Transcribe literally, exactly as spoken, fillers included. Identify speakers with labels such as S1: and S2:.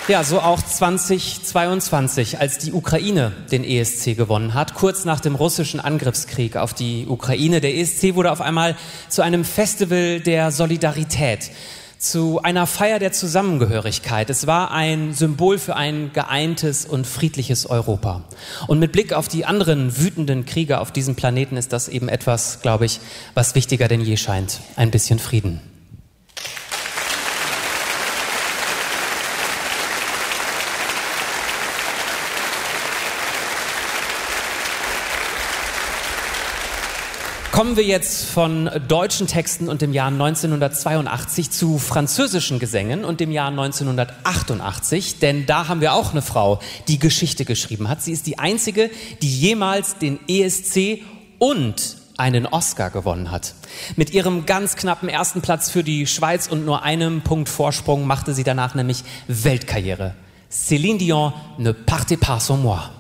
S1: Ja, so auch zweitausendzweiundzwanzig, als die Ukraine den E S C gewonnen hat, kurz nach dem russischen Angriffskrieg auf die Ukraine. Der E S C wurde auf einmal zu einem Festival der Solidarität, zu einer Feier der Zusammengehörigkeit. Es war ein Symbol für ein geeintes und friedliches Europa. Und mit Blick auf die anderen wütenden Kriege auf diesem Planeten ist das eben etwas, glaube ich, was wichtiger denn je scheint. Ein bisschen Frieden. Kommen wir jetzt von deutschen Texten und dem Jahr neunzehnhundertzweiundachtzig zu französischen Gesängen und dem Jahr neunzehnhundertachtundachtzig, denn da haben wir auch eine Frau, die Geschichte geschrieben hat. Sie ist die einzige, die jemals den E S C und einen Oscar gewonnen hat. Mit ihrem ganz knappen ersten Platz für die Schweiz und nur einem Punkt Vorsprung machte sie danach nämlich Weltkarriere. Céline Dion, Ne partez pas sans moi.